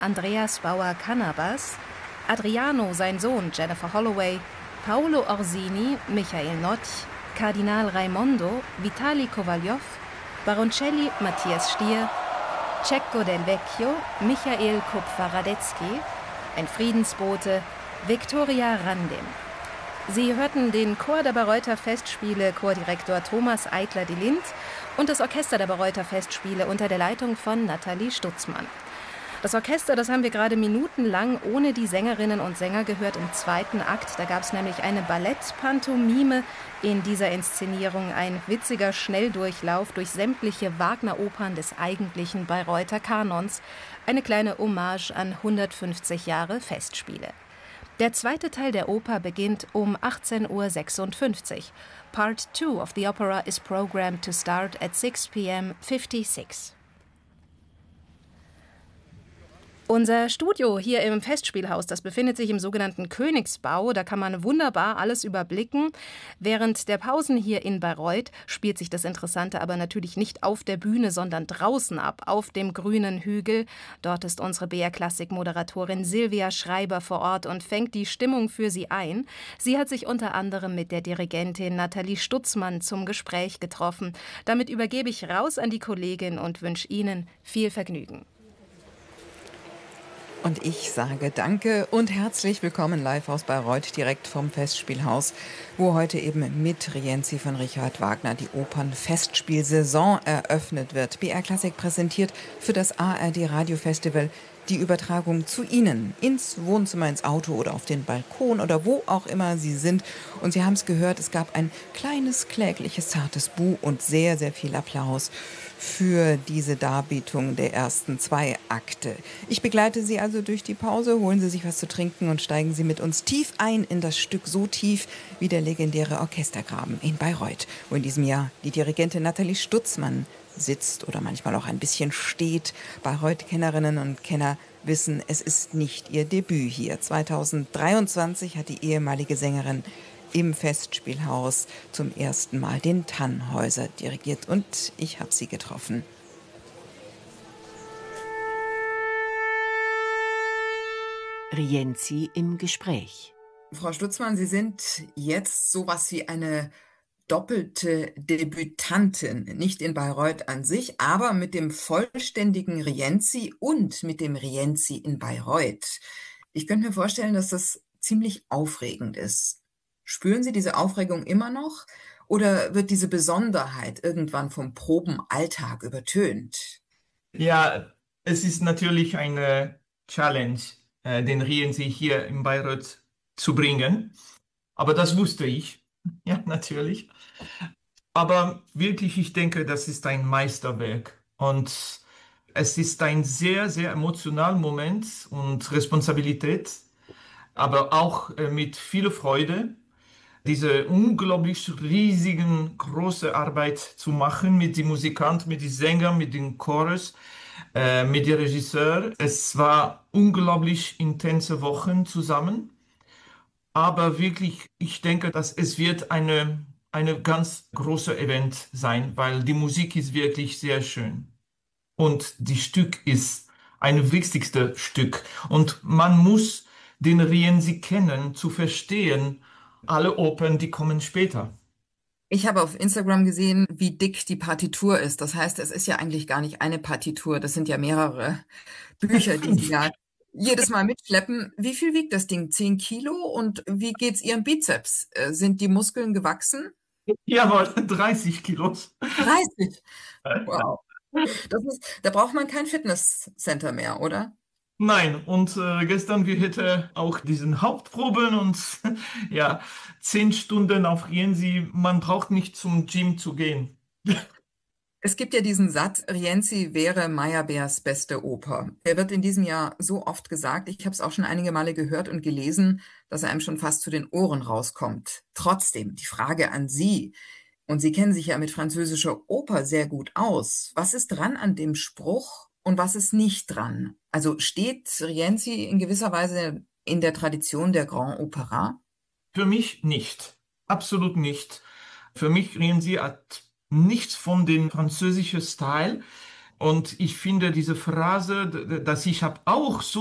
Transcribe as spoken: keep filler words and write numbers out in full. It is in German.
Andreas Bauer-Cannabas, Adriano, sein Sohn Jennifer Holloway, Paolo Orsini, Michael Notch, Kardinal Raimondo, Vitali Kowaljow, Baroncelli, Matthias Stier, Cecco Del Vecchio, Michael Kupfer-Radetzky, ein Friedensbote, Viktoria Randim. Sie hörten den Chor der Bayreuther Festspiele, Chordirektor Thomas Eitler-de Lind und das Orchester der Bayreuther Festspiele unter der Leitung von Nathalie Stutzmann. Das Orchester, das haben wir gerade minutenlang ohne die Sängerinnen und Sänger gehört im zweiten Akt. Da gab es nämlich eine Ballettpantomime in dieser Inszenierung, ein witziger Schnelldurchlauf durch sämtliche Wagner-Opern des eigentlichen Bayreuther Kanons. Eine kleine Hommage an hundertfünfzig Jahre Festspiele. Der zweite Teil der Oper beginnt um achtzehn Uhr sechsundfünfzig. Part two of the opera is programmed to start at six p m fifty-six. Unser Studio hier im Festspielhaus, das befindet sich im sogenannten Königsbau. Da kann man wunderbar alles überblicken. Während der Pausen hier in Bayreuth spielt sich das Interessante aber natürlich nicht auf der Bühne, sondern draußen ab, auf dem grünen Hügel. Dort ist unsere B R-Klassik-Moderatorin Silvia Schreiber vor Ort und fängt die Stimmung für Sie ein. Sie hat sich unter anderem mit der Dirigentin Nathalie Stutzmann zum Gespräch getroffen. Damit übergebe ich raus an die Kollegin und wünsche Ihnen viel Vergnügen. Und ich sage danke und herzlich willkommen live aus Bayreuth, direkt vom Festspielhaus, wo heute eben mit Rienzi von Richard Wagner die Opernfestspielsaison eröffnet wird. B R Klassik präsentiert für das A R D Radiofestival die Übertragung zu Ihnen, ins Wohnzimmer, ins Auto oder auf den Balkon oder wo auch immer Sie sind. Und Sie haben es gehört, es gab ein kleines, klägliches, zartes Buh und sehr, sehr viel Applaus für diese Darbietung der ersten zwei Akte. Ich begleite Sie also durch die Pause, holen Sie sich was zu trinken und steigen Sie mit uns tief ein in das Stück, so tief wie der legendäre Orchestergraben in Bayreuth, wo in diesem Jahr die Dirigentin Nathalie Stutzmann sitzt oder manchmal auch ein bisschen steht. Bayreuth-Kennerinnen und Kenner wissen, es ist nicht ihr Debüt hier. zweitausenddreiundzwanzig hat die ehemalige Sängerin im Festspielhaus zum ersten Mal den Tannhäuser dirigiert und ich habe sie getroffen. Rienzi im Gespräch. Frau Stutzmann, Sie sind jetzt sowas wie eine doppelte Debütantin, nicht in Bayreuth an sich, aber mit dem vollständigen Rienzi und mit dem Rienzi in Bayreuth. Ich könnte mir vorstellen, dass das ziemlich aufregend ist. Spüren Sie diese Aufregung immer noch oder wird diese Besonderheit irgendwann vom Probenalltag übertönt? Ja, es ist natürlich eine Challenge, äh, den Rienzi hier in Bayreuth zu bringen. Aber das wusste ich, ja, natürlich. Aber wirklich, ich denke, das ist ein Meisterwerk. Und es ist ein sehr, sehr emotionaler Moment und Responsabilität, aber auch äh, mit viel Freude, diese unglaublich riesigen, große Arbeit zu machen mit den Musikanten, mit den Sängern, mit den Chores, äh, mit dem Regisseur. Es war unglaublich intense Wochen zusammen. Aber wirklich, ich denke, dass es wird eine, eine ganz große Event sein, weil die Musik ist wirklich sehr schön. Und die Stück ist ein wichtigste Stück. Und man muss den Rienzi kennen, zu verstehen, alle Opern, die kommen später. Ich habe auf Instagram gesehen, wie dick die Partitur ist. Das heißt, es ist ja eigentlich gar nicht eine Partitur, das sind ja mehrere Bücher, die Sie ja jedes Mal mitschleppen. Wie viel wiegt das Ding? Zehn Kilo? Und wie geht's Ihrem Bizeps? Äh, Sind die Muskeln gewachsen? Jawohl, dreißig Kilos. dreißig. Wow. Das ist, da braucht man kein Fitnesscenter mehr, oder? Nein, und äh, gestern wir hätten auch diesen Hauptproben und ja, zehn Stunden auf Rienzi. Man braucht nicht zum Gym zu gehen. Es gibt ja diesen Satz, Rienzi wäre Meyerbeers beste Oper. Er wird in diesem Jahr so oft gesagt, ich habe es auch schon einige Male gehört und gelesen, dass er einem schon fast zu den Ohren rauskommt. Trotzdem, die Frage an Sie, und Sie kennen sich ja mit französischer Oper sehr gut aus. Was ist dran an dem Spruch und was ist nicht dran? Also steht Rienzi in gewisser Weise in der Tradition der Grand Opera? Für mich nicht. Absolut nicht. Für mich Rienzi hat nichts von dem französischen Style. Und ich finde diese Phrase, dass ich habe auch so